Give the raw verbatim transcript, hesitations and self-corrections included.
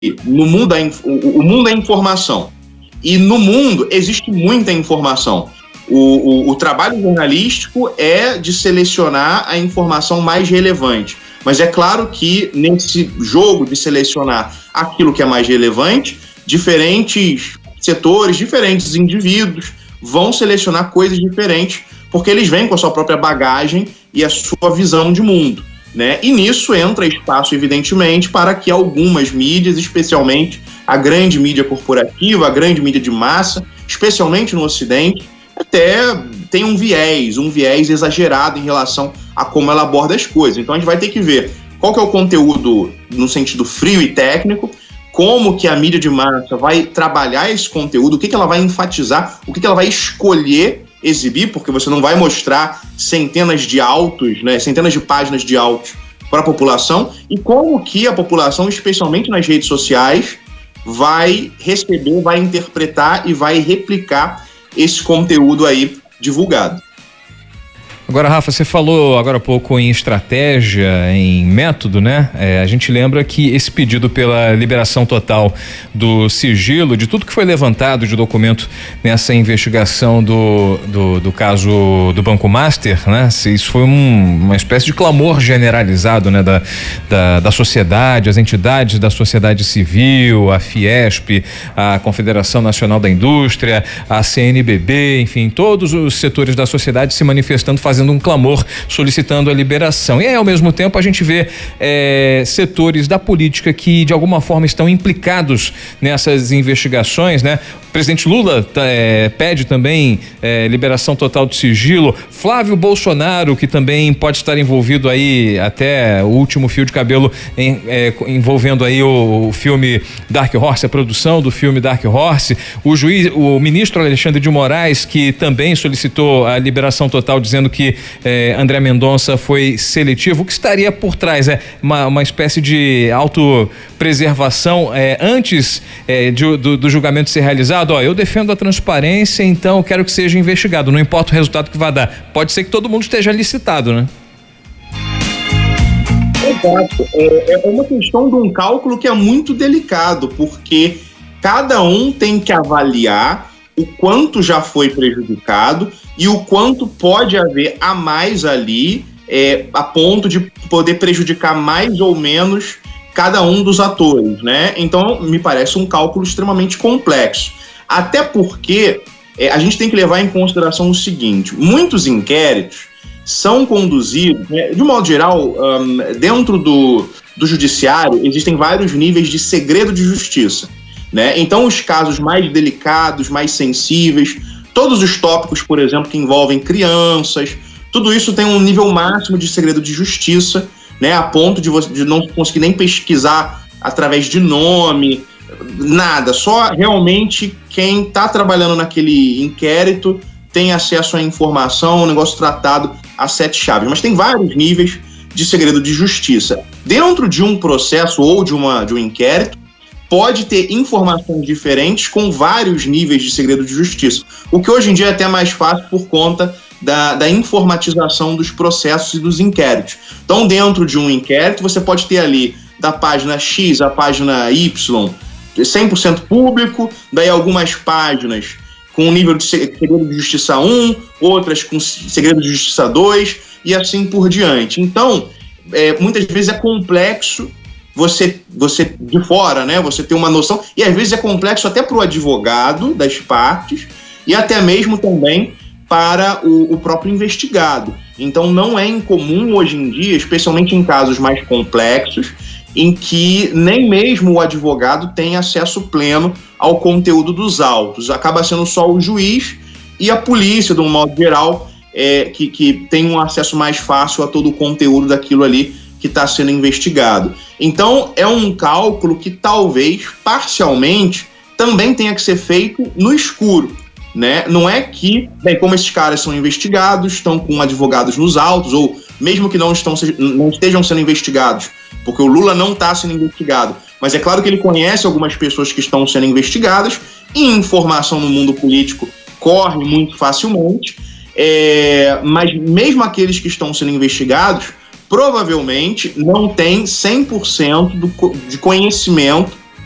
no mundo da, o, o mundo é informação. E no mundo existe muita informação. O, o, o trabalho jornalístico é de selecionar a informação mais relevante. Mas é claro que nesse jogo de selecionar aquilo que é mais relevante, diferentes setores, diferentes indivíduos vão selecionar coisas diferentes, porque eles vêm com a sua própria bagagem e a sua visão de mundo, né? E nisso entra espaço, evidentemente, para que algumas mídias, especialmente a grande mídia corporativa, a grande mídia de massa, especialmente no Ocidente, até tem um viés, um viés exagerado em relação a como ela aborda as coisas. Então a gente vai ter que ver qual que é o conteúdo no sentido frio e técnico, como que a mídia de massa vai trabalhar esse conteúdo, o que que ela vai enfatizar, o que que ela vai escolher exibir, porque você não vai mostrar centenas de autos, né, centenas de páginas de autos para a população, e como que a população, especialmente nas redes sociais, vai receber, vai interpretar e vai replicar esse conteúdo aí divulgado. Agora, Rafa, você falou agora há pouco em estratégia, em método, né? É, a gente lembra que esse pedido pela liberação total do sigilo, de tudo que foi levantado de documento nessa investigação do, do, do caso do Banco Master, né? Isso foi um, uma espécie de clamor generalizado, né? Da, da, da sociedade, as entidades da sociedade civil, a Fiesp, a Confederação Nacional da Indústria, a C N B B, enfim, todos os setores da sociedade se manifestando, fazendo um clamor, solicitando a liberação. E aí, ao mesmo tempo, a gente vê é, setores da política que, de alguma forma, estão implicados nessas investigações, né? O presidente Lula é, pede também é, liberação total de sigilo. Flávio Bolsonaro, que também pode estar envolvido aí até o último fio de cabelo em, é, envolvendo aí o, o filme Dark Horse, a produção do filme Dark Horse. O juiz, o ministro Alexandre de Moraes, que também solicitou a liberação total, dizendo que é, André Mendonça foi seletivo. O que estaria por trás? É uma, uma espécie de autopreservação é, antes é, de, do, do julgamento ser realizado. Ó, eu defendo a transparência, então eu quero que seja investigado, não importa o resultado que vai dar. Pode ser que todo mundo esteja licitado, né? Exato. É, é uma questão de um cálculo que é muito delicado, porque cada um tem que avaliar o quanto já foi prejudicado e o quanto pode haver a mais ali, é, a ponto de poder prejudicar mais ou menos cada um dos atores, né? Então, me parece um cálculo extremamente complexo. Até porque é, a gente tem que levar em consideração o seguinte: muitos inquéritos são conduzidos, né, de modo geral, um, dentro do, do judiciário, existem vários níveis de segredo de justiça, né? Então, os casos mais delicados, mais sensíveis, todos os tópicos, por exemplo, que envolvem crianças, tudo isso tem um nível máximo de segredo de justiça, né, a ponto de você de não conseguir nem pesquisar através de nome, nada, só realmente quem está trabalhando naquele inquérito tem acesso à informação, o negócio tratado a sete chaves. Mas tem vários níveis de segredo de justiça. Dentro de um processo ou de, uma, de um inquérito, pode ter informações diferentes com vários níveis de segredo de justiça, o que hoje em dia é até mais fácil por conta da, da informatização dos processos e dos inquéritos. Então, dentro de um inquérito, você pode ter ali da página X à página Y, cem por cento público, daí algumas páginas com nível de segredo de justiça um, outras com segredo de justiça dois, e assim por diante. Então, é, muitas vezes é complexo você, você de fora, né, você ter uma noção, e às vezes é complexo até para o advogado das partes, e até mesmo também para o, o próprio investigado. Então, não é incomum hoje em dia, especialmente em casos mais complexos, em que nem mesmo o advogado tem acesso pleno ao conteúdo dos autos. Acaba sendo só o juiz e a polícia, de um modo geral, é, que, que tem um acesso mais fácil a todo o conteúdo daquilo ali que está sendo investigado. Então, é um cálculo que talvez, parcialmente, também tenha que ser feito no escuro, né? Não é que, bem, como esses caras são investigados, estão com advogados nos autos, ou mesmo que não, estão, não estejam sendo investigados, porque o Lula não está sendo investigado, mas é claro que ele conhece algumas pessoas que estão sendo investigadas, e informação no mundo político corre muito facilmente, é, mas mesmo aqueles que estão sendo investigados, provavelmente não têm cem por cento do, de conhecimento